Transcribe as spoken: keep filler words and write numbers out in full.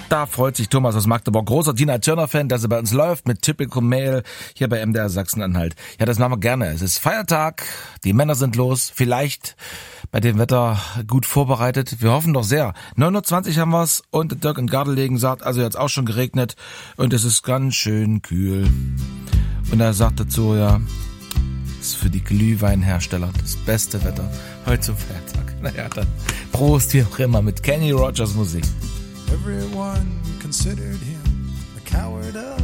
Da freut sich Thomas aus Magdeburg, großer Tina Turner-Fan, dass er bei uns läuft mit Typical Male hier bei M D R Sachsen-Anhalt. Ja, das machen wir gerne. Es ist Feiertag, die Männer sind los, vielleicht bei dem Wetter gut vorbereitet. Wir hoffen doch sehr. neun Uhr zwanzig haben wir's und Dirk in Gardelegen sagt, also jetzt auch schon geregnet und es ist ganz schön kühl. Und er sagt dazu, ja, ist für die Glühweinhersteller das beste Wetter heute zum Feiertag. Naja, dann Prost, wie auch immer, mit Kenny Rogers Musik. Everyone considered him a coward of